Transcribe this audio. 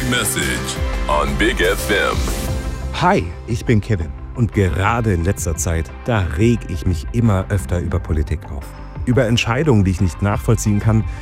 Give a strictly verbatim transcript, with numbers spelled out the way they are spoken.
Message on Big F M. Hi, ich bin Kevin und gerade in letzter Zeit, da reg ich mich immer öfter über Politik auf. Über Entscheidungen, die ich nicht nachvollziehen kann,